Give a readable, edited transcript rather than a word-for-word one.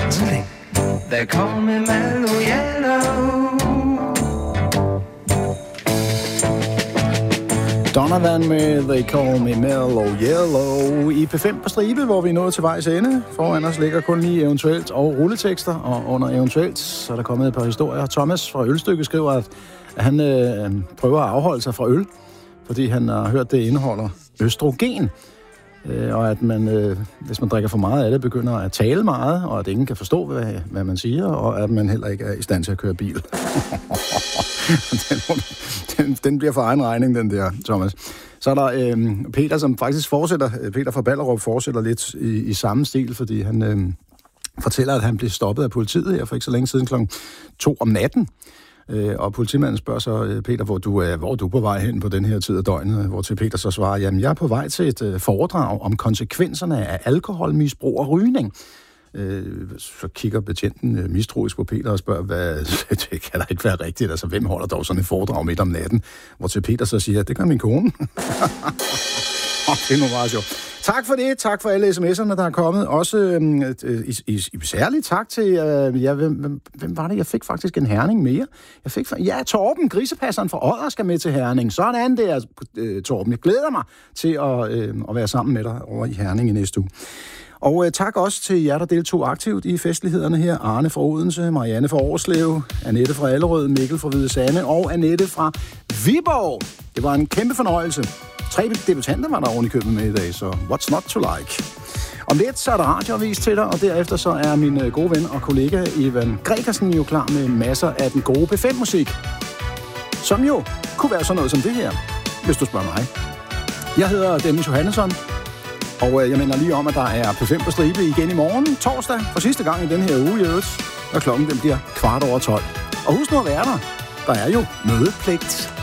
They call me Mellow Yellow. Donovan med They Call Me Mellow Yellow i P5 på stribe, hvor vi er nået til vejs ende. Foran os ligger kun lige eventuelt og rulletekster, og under eventuelt så er der kommet et par historier. Thomas fra Ølstykke skriver, at han prøver at afholde sig fra øl, fordi han har hørt, det indeholder østrogen. Og at man, hvis man drikker for meget af det, begynder at tale meget, og at ingen kan forstå, hvad man siger, og at man heller ikke er i stand til at køre bil. den bliver for egen regning, den der, Thomas. Så er der Peter, som faktisk fortsætter, Peter fra Ballerup fortsætter lidt i samme stil, fordi han fortæller, at han blev stoppet af politiet her for ikke så længe siden 2:00 om natten. Og politimanden spørger så, Peter, hvor er du på vej hen på den her tid af døgnet? Hvor til Peter så svarer, jamen jeg er på vej til et foredrag om konsekvenserne af alkoholmisbrug og rygning. Så kigger betjenten mistroisk på Peter og spørger, det kan da ikke være rigtigt, altså hvem holder dog sådan et foredrag midt om natten? Hvor til Peter så siger, det gør min kone. Det er nu meget sjovt. Tak for det. Tak for alle sms'erne, der er kommet. Også særligt tak til... hvem var det? Jeg fik faktisk en Herning mere. Torben, grisepasseren fra Odder, skal med til Herning. Sådan der, Torben. Jeg glæder mig til at være sammen med dig over i Herning i næste uge. Og tak også til jer, der deltog aktivt i festlighederne her. Arne fra Odense, Marianne fra Årslev, Annette fra Allerød, Mikkel fra Hvide Sande og Annette fra Viborg. Det var en kæmpe fornøjelse. 3 debutanter var der oven i købet med i dag, så what's not to like? Om lidt så er der radioavis til dig, og derefter så er min gode ven og kollega Evan Gregersen jo klar med masser af den gode P5-musik. Som jo kunne være sådan noget som det her, hvis du spørger mig. Jeg hedder Dennis Johannesson, og jeg mener lige om, at der er P5 på stribe igen i morgen, torsdag, for sidste gang i den her uge i øvrigt, og klokken den bliver 12:15. Og husk nu at være der. Der er jo mødepligt.